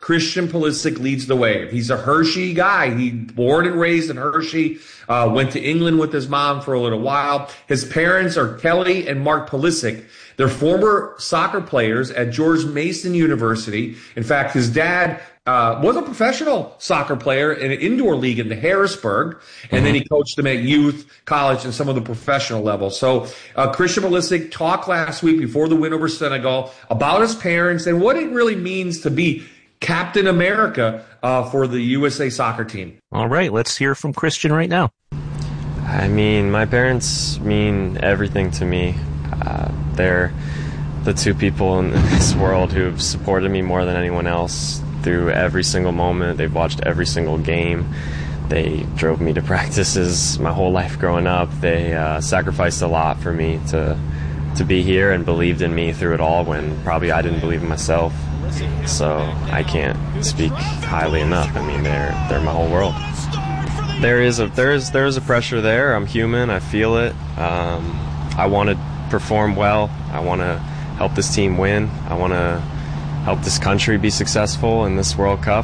Christian Pulisic leads the way. He's a Hershey guy. He born and raised in Hershey, went to England with his mom for a little while. His parents are Kelly and Mark Pulisic. They're former soccer players at George Mason University. In fact, his dad was a professional soccer player in an indoor league in the Harrisburg, and then he coached them at youth, college, and some of the professional levels. So Christian Pulisic talked last week before the win over Senegal about his parents and what it really means to be Captain America for the USA soccer team. All right, let's hear from Christian right now. I mean, my parents mean everything to me. They're the two people in this world who've supported me more than anyone else through every single moment. They've watched every single game. They drove me to practices my whole life growing up. They sacrificed a lot for me to be here and believed in me through it all when probably I didn't believe in myself. So I can't speak highly enough. I mean, they're my whole world. There is a pressure there. I'm human. I feel it. I want to perform well. I want to help this team win. I want to help this country be successful in this World Cup.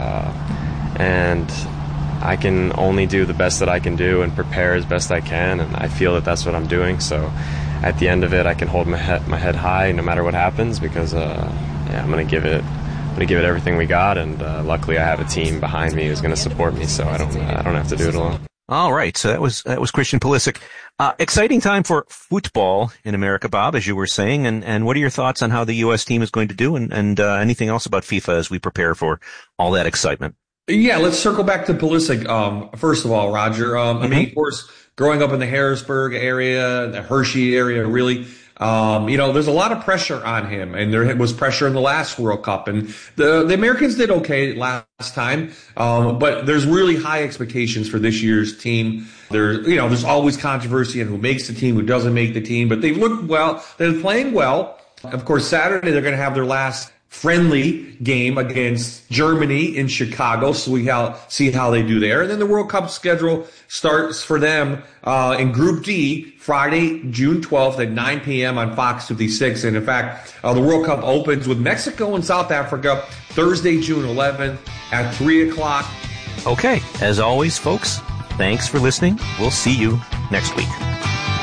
And I can only do the best that I can do and prepare as best I can, and I feel that that's what I'm doing. So at the end of it, I can hold my head high no matter what happens, because I'm going to give it everything we got, and luckily I have a team behind me who's going to support me, so I don't have to do it alone. All right, so that was Christian Pulisic. Exciting time for football in America, Bob, as you were saying, and what are your thoughts on how the U.S. team is going to do, and anything else about FIFA as we prepare for all that excitement? Yeah, let's circle back to Pulisic. First of all, Roger, I mean, of course, growing up in the Harrisburg area, the Hershey area, really, there's a lot of pressure on him, and there was pressure in the last World Cup, and the Americans did okay last time, but there's really high expectations for this year's team. There's always controversy on who makes the team, who doesn't make the team, but they've looked well. They're playing well. Of course, Saturday they're going to have their last friendly game against Germany in Chicago, so we see how they do there. And then the World Cup schedule starts for them in Group D, Friday, June 12th at 9 p.m. on Fox 56. And in fact, the World Cup opens with Mexico and South Africa Thursday, June 11th at 3 o'clock. Okay, as always, folks, thanks for listening. We'll see you next week.